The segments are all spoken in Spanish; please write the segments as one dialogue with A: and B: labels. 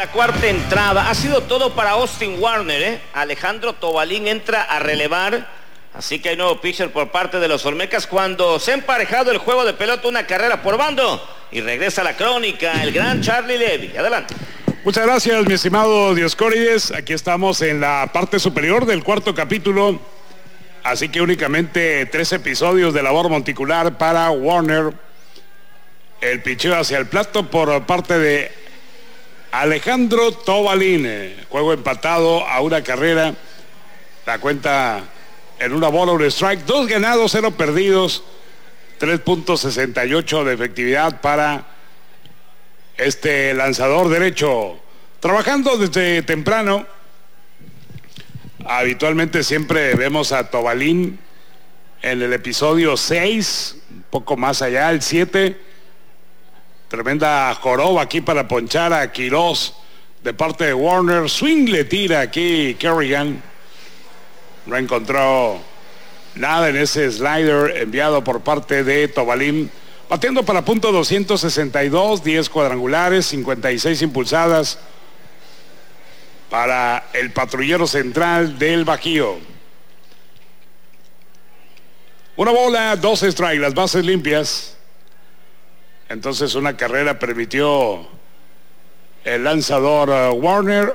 A: La cuarta entrada ha sido todo para Austin Warner, Alejandro Tobalín entra a relevar, así que hay nuevo pitcher por parte de los Olmecas cuando se ha emparejado el juego de pelota, una carrera por bando, y regresa la crónica, el gran Charlie Levy. Adelante.
B: Muchas gracias, mi estimado Dioscórides. Aquí estamos en la parte superior del cuarto capítulo, así que únicamente 3 episodios de labor monticular para Warner. El picheo hacia el plato por parte de Alejandro Tobalín. Juego empatado a una carrera. La cuenta en una bola, un strike. 2 ganados, 0 perdidos. 3.68 de efectividad para este lanzador derecho. Trabajando desde temprano. Habitualmente siempre vemos a Tobalín en el episodio 6. Un poco más allá, el 7. Tremenda joroba aquí para ponchar a Quiroz de parte de Warner. Swing le tira aquí Kerrigan. No encontró nada en ese slider enviado por parte de Tobalín. Batiendo para punto 262, 10 cuadrangulares, 56 impulsadas para el patrullero central del Bajío. Una bola, 2 strikes, las bases limpias. Entonces una carrera permitió el lanzador Warner.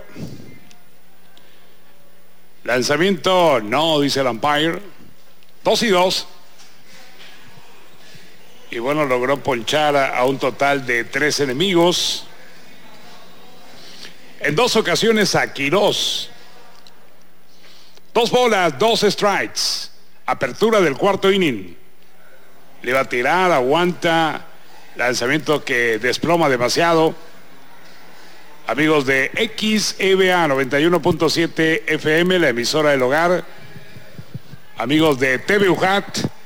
B: Lanzamiento, no, dice el umpire. 2-2. Y bueno, logró ponchar a un total de 3 enemigos. En 2 ocasiones a Quiroz. 2 bolas, 2 strikes. Apertura del cuarto inning. Le va a tirar, aguanta. Lanzamiento que desploma demasiado. Amigos de XEBA 91.7 FM, la emisora del hogar. Amigos de TV UJAT